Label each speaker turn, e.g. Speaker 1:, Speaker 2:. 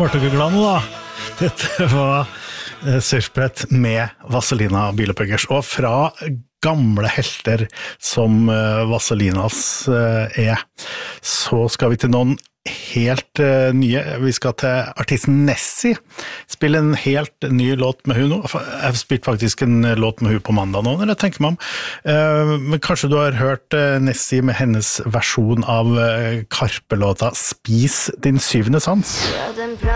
Speaker 1: ble dere glad nå da? Dette var surfbrett med Vazelina Bilopphøggers, og fra gamle helter som Vazelinas så skal vi til noen helt nye. Vi skal til artisten Nessie, spille en helt ny låt med hun nå. Jeg har spilt faktisk en låt med hun på mandag nå, når jeg tenker meg om. Men kanskje du har hørt Nessie med hennes versjon av Karpe-låta Spis din syvende sans?